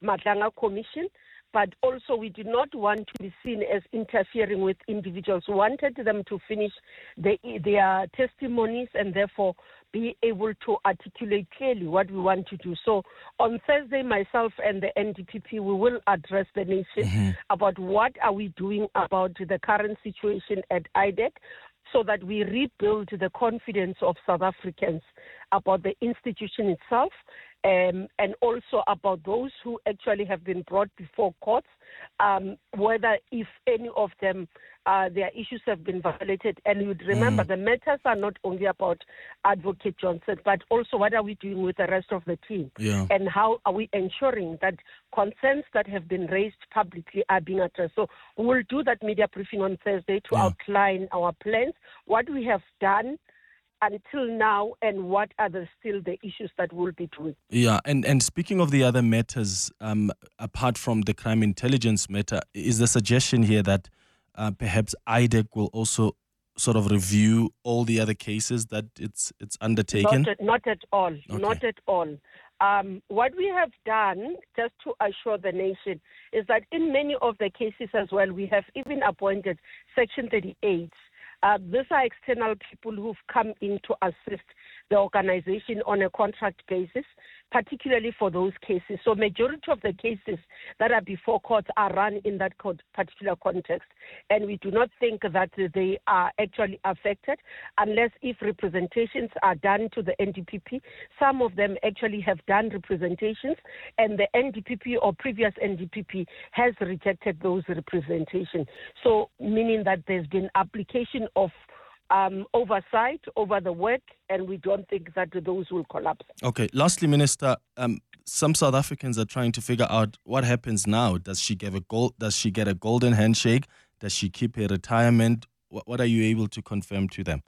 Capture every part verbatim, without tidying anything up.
Madlanga Commission, but also we did not want to be seen as interfering with individuals. We wanted them to finish the, their testimonies and therefore be able to articulate clearly what we want to do. So on Thursday, myself and the N D P P, we will address the nation mm-hmm. about what are we doing about the current situation at I D E C, so that we rebuild the confidence of South Africans about the institution itself, um, and also about those who actually have been brought before courts, um, whether if any of them, uh, their issues have been violated. And you'd remember, mm. the matters are not only about Advocate Johnson, but also what are we doing with the rest of the team? Yeah. And how are we ensuring that concerns that have been raised publicly are being addressed? So we'll do that media briefing on Thursday to yeah. outline our plans, what we have done until now, and what are the, still the issues that we'll be doing. Yeah, and, and speaking of the other matters, um, apart from the crime intelligence matter, is the suggestion here that uh, perhaps I D E C will also sort of review all the other cases that it's it's undertaken? Not at, not at all, okay. not at all. Um, what we have done, just to assure the nation, is that in many of the cases as well, we have even appointed Section thirty-eight. Uh, these are external people who've come in to assist the organization on a contract basis, particularly for those cases. So majority of the cases that are before courts are run in that particular context. And we do not think that they are actually affected unless if representations are done to the N D P P. Some of them actually have done representations, and the N D P P or previous N D P P has rejected those representations. So meaning that there's been application of Um, oversight over the work, and we don't think that those will collapse. Okay. Lastly, Minister, um, some South Africans are trying to figure out what happens now. Does she get a gold? Does she get a golden handshake? Does she keep her retirement? What, what are you able to confirm to them?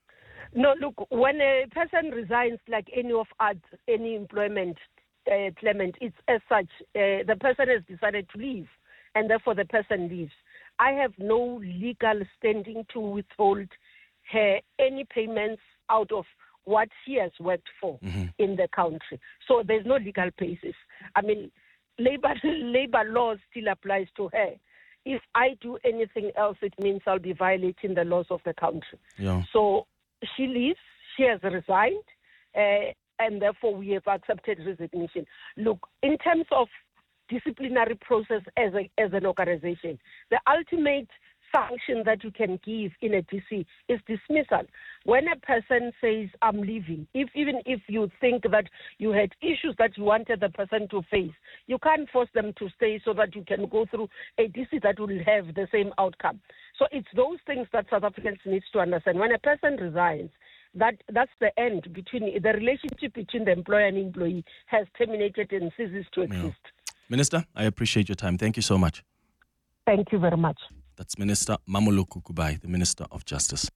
No, look, when a person resigns, like any of us, any employment uh, claimant, it's as such, uh, the person has decided to leave, and therefore the person leaves. I have no legal standing to withhold her any payments out of what she has worked for mm-hmm. in the country. So there's no legal basis. I mean, labor labor law still applies to her. If I do anything else, it means I'll be violating the laws of the country. Yeah. So she leaves, she has resigned, uh, and therefore we have accepted resignation. Look, in terms of disciplinary process as a, as an organization, the ultimate sanction that you can give in a D C is dismissal. When a person says, I'm leaving, if even if you think that you had issues that you wanted the person to face, you can't force them to stay so that you can go through a D C that will have the same outcome. So it's those things that South Africans need to understand. When a person resigns, that that's the end between the relationship between the employer and employee has terminated and ceases to exist. Yeah. Minister, I appreciate your time. Thank you so much. Thank you very much. That's Minister Mamoloko Kubayi, the Minister of Justice.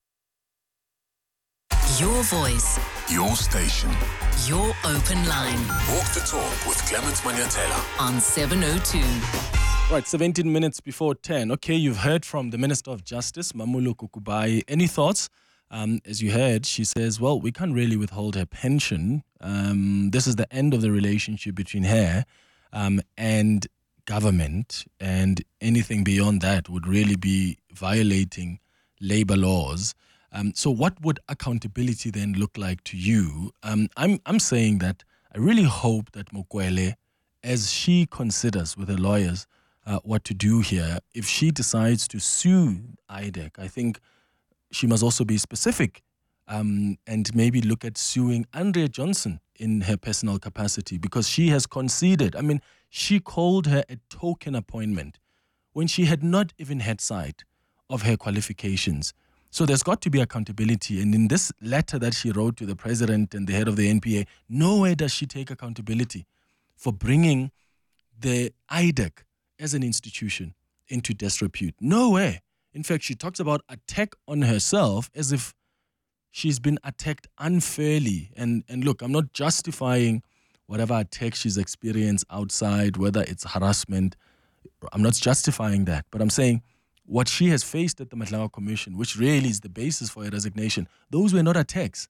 Your voice. Your station. Your open line. Walk the talk with Clement Manyatela. On seven oh two. Right, seventeen minutes before ten. Okay, you've heard from the Minister of Justice, Mamoloko Kubayi. Any thoughts? Um, as you heard, she says, well, we can't really withhold her pension. Um, this is the end of the relationship between her um, and government, and anything beyond that would really be violating labor laws. Um, so what would accountability then look like to you? Um, I'm I'm saying that I really hope that Mokwele, as she considers with her lawyers uh, what to do here, if she decides to sue I D E C, I think she must also be specific um, and maybe look at suing Andrea Johnson in her personal capacity, because she has conceded. I mean, she called her a token appointment when she had not even had sight of her qualifications. So there's got to be accountability. And in this letter that she wrote to the president and the head of the N P A, nowhere does she take accountability for bringing the I D E C as an institution into disrepute. Nowhere. In fact, she talks about attack on herself as if she's been attacked unfairly. And, and look, I'm not justifying whatever attack she's experienced outside, whether it's harassment. I'm not justifying that. But I'm saying what she has faced at the Madlanga Commission, which really is the basis for her resignation, those were not attacks.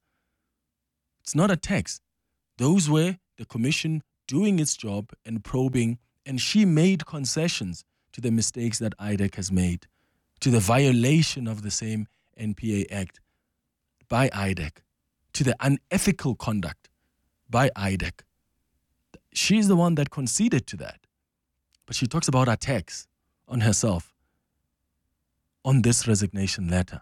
It's not attacks. Those were the commission doing its job and probing And she made concessions to the mistakes that I D E C has made, to the violation of the same N P A Act by I D E C, to the unethical conduct by I D E C. She's the one that conceded to that. But she talks about attacks on herself on this resignation letter.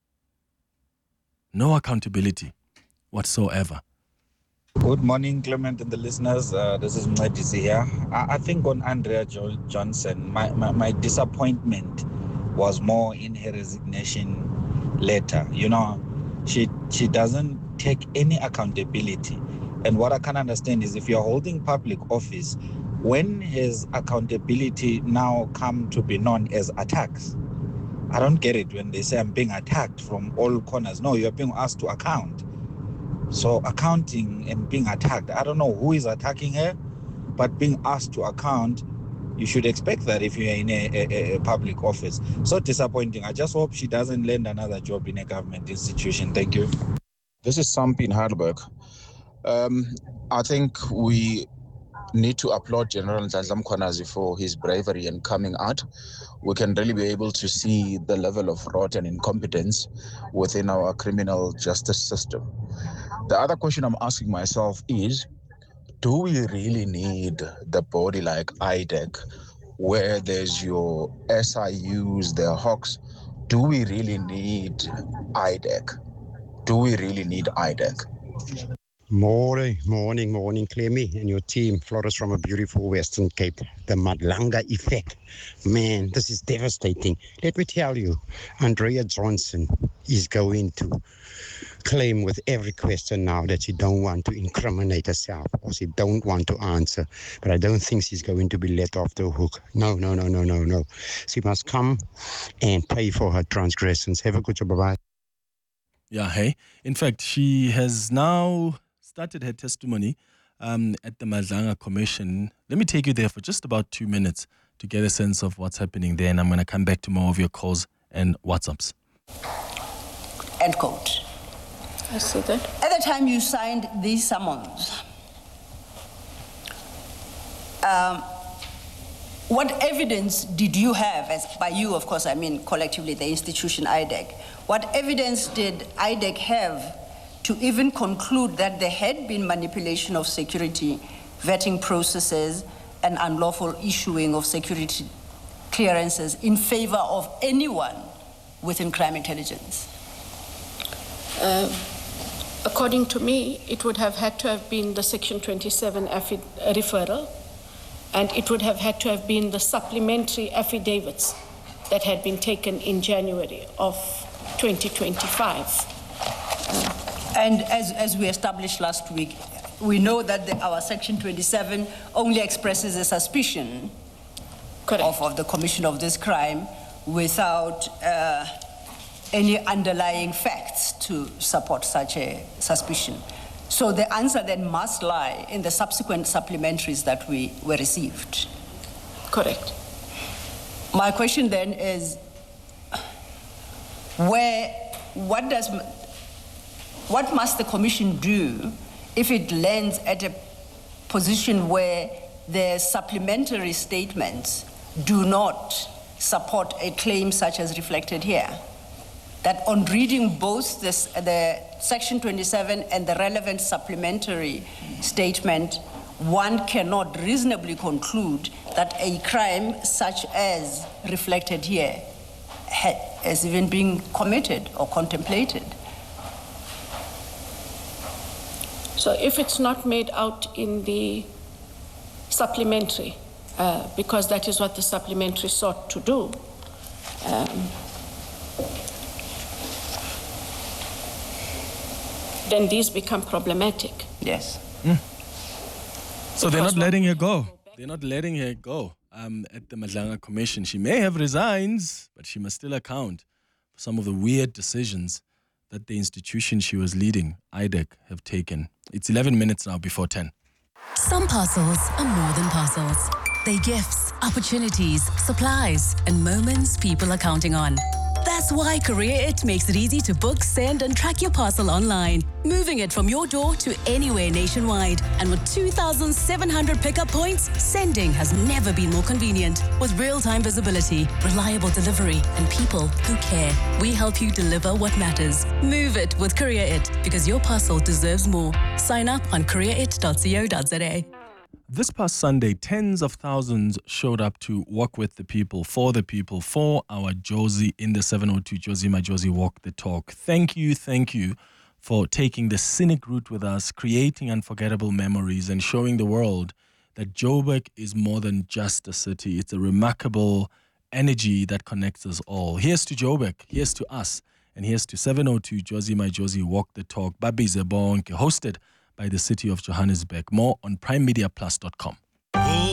No accountability whatsoever. Good morning, Clement and the listeners. Uh, this is Mwadisi here. I, I think on Andrea jo- Johnson, my, my, my disappointment was more in her resignation letter. You know, she she doesn't take any accountability. And what I can understand is if you're holding public office, when has accountability now come to be known as attacks? I don't get it when they say I'm being attacked from all corners. No, you're being asked to account. So accounting and being attacked, I don't know who is attacking her, but being asked to account, you should expect that if you're in a, a, a public office. So disappointing. I just hope she doesn't land another job in a government institution. Thank you. This is Sampi in Heidelberg. Um, I think we need to applaud General Nhlanhla Mkhwanazi for his bravery and coming out. We can really be able to see the level of rot and incompetence within our criminal justice system. The other question I'm asking myself is, do we really need the body like I D E C, where there's your S I Us, the Hawks? Do we really need I D E C? Do we really need I D E C? Morning, morning, morning, Clemmy and your team. Flores from a beautiful Western Cape. The Madlanga effect. Man, this is devastating. Let me tell you, Andrea Johnson is going to claim with every question now that she don't want to incriminate herself or she don't want to answer. But I don't think she's going to be let off the hook. No, no, no, no, no, no. She must come and pay for her transgressions. Have a good job. Bye-bye. Yeah, hey. In fact, she has now started her testimony um, at the Madlanga Commission. Let me take you there for just about two minutes to get a sense of what's happening there, and I'm going to come back to more of your calls and WhatsApps. End quote. I see that. At the time you signed these summons, um, what evidence did you have, as by you, of course, I mean collectively the institution I D E C, what evidence did I D E C have to even conclude that there had been manipulation of security vetting processes and unlawful issuing of security clearances in favor of anyone within crime intelligence? Uh, according to me, it would have had to have been the Section twenty-seven affi- uh, referral, and it would have had to have been the supplementary affidavits that had been taken in January of twenty twenty-five. Uh, And as, as we established last week, we know that the, our Section twenty-seven only expresses a suspicion of, of the commission of this crime without uh, any underlying facts to support such a suspicion. So the answer then must lie in the subsequent supplementaries that we were received. Correct. My question then is, where, what does... What must the Commission do if it lands at a position where the supplementary statements do not support a claim such as reflected here? That on reading both this, the Section twenty-seven and the relevant supplementary statement, one cannot reasonably conclude that a crime such as reflected here ha- has even been committed or contemplated. So if it's not made out in the supplementary, uh, because that is what the supplementary sought to do, um, then these become problematic. Yes. Mm. So they're not letting her go. They're not letting her go um, at the Madlanga Commission. She may have resigned, but she must still account for some of the weird decisions that the institution she was leading, I D E C, have taken. It's eleven minutes now before ten. Some parcels are more than parcels. They're gifts, opportunities, supplies, and moments people are counting on. That's That's why Career It makes it easy to book, send and track your parcel online, moving it from your door to anywhere nationwide. And with two thousand seven hundred pickup points, sending has never been more convenient. With real-time visibility, reliable delivery and people who care, we help you deliver what matters. Move it with Career It, because your parcel deserves more. Sign up on career it dot co dot za. This past Sunday, tens of thousands showed up to walk with the people, for the people, for our Josie in the seven oh two Josie My Josie Walk the Talk. Thank you, thank you for taking the scenic route with us, creating unforgettable memories and showing the world that Joburg is more than just a city. It's a remarkable energy that connects us all. Here's to Joburg, here's to us, and here's to seven oh two Josie My Josie Walk the Talk. Babi Zebonke, hosted by the city of Johannesburg. More on prime media plus dot com.